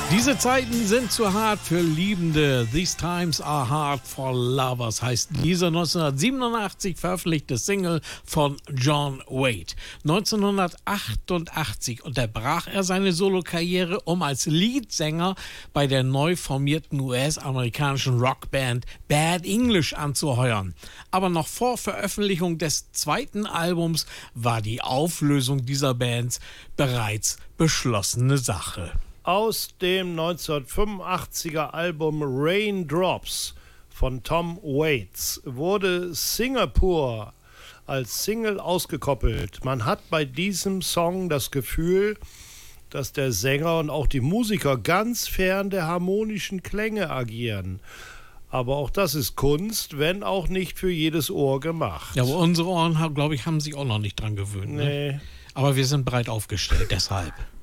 Diese Zeiten sind zu hart für Liebende. These times are hard for lovers heißt diese 1987 veröffentlichte Single von John Waite. 1988 unterbrach er seine Solokarriere, um als Leadsänger bei der neu formierten US-amerikanischen Rockband Bad English anzuheuern. Aber noch vor Veröffentlichung des zweiten Albums war die Auflösung dieser Bands bereits beschlossene Sache. Aus dem 1985er Album Raindrops von Tom Waits wurde Singapore als Single ausgekoppelt. Man hat bei diesem Song das Gefühl, dass der Sänger und auch die Musiker ganz fern der harmonischen Klänge agieren. Aber auch das ist Kunst, wenn auch nicht für jedes Ohr gemacht. Ja, aber unsere Ohren, glaube ich, haben sich auch noch nicht dran gewöhnt. Nee. Ne? Aber wir sind breit aufgestellt, deshalb.